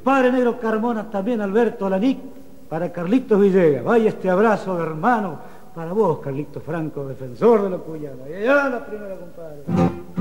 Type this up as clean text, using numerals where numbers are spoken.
padre negro Carmona, también Alberto Lanic, para Carlitos Villegas. Vaya este abrazo de hermano para vos, Carlitos Franco, defensor de los cuyanos. Y allá la primera, compadre.